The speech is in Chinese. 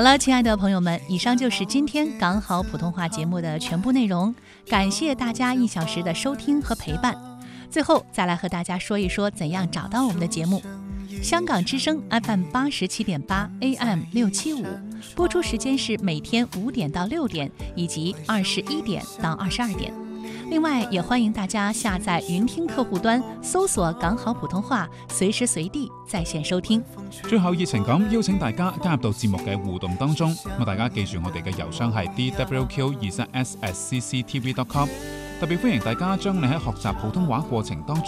好了，亲爱的朋友们，以上就是今天港好普通话节目的全部内容，感谢大家1小时的收听和陪伴。最后再来和大家说一说怎样找到我们的节目。香港之声 FM 87.8 AM 675，播出时间是每天5点到6点，以及21点到22点。另外，也歡迎大家下載雲聽客戶端，搜索港好普通話，隨時隨地在線收聽。 最後熱情咁邀請大家加入到節目嘅互動當中，大家記住我哋嘅郵箱係 dwq23s@cctv.com， 特別歡迎大家將你喺學習普通話過程當中